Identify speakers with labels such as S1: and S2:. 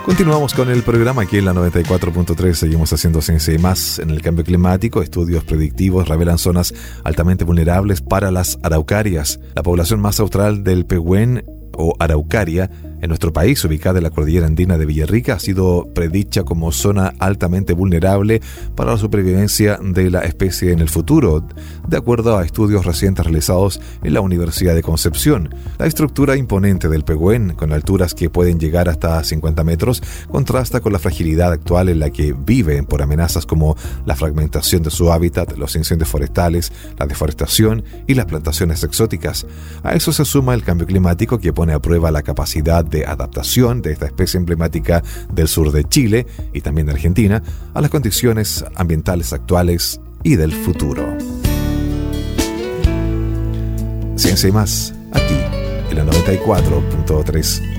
S1: Continuamos con el programa aquí en la 94.3. Seguimos haciendo ciencia y más en el cambio climático. Estudios predictivos revelan zonas altamente vulnerables para las araucarias. La población más austral del pehuen o araucaria en nuestro país, ubicada en la cordillera andina de Villarrica, ha sido predicha como zona altamente vulnerable para la supervivencia de la especie en el futuro, de acuerdo a estudios recientes realizados en la Universidad de Concepción. La estructura imponente del pehuen, con alturas que pueden llegar hasta 50 metros, contrasta con la fragilidad actual en la que viven por amenazas como la fragmentación de su hábitat, los incendios forestales, la deforestación y las plantaciones exóticas. A eso se suma el cambio climático, que pone a prueba la capacidad de adaptación de esta especie emblemática del sur de Chile y también de Argentina a las condiciones ambientales actuales y del futuro. Ciencia y más, aquí en la 94.3.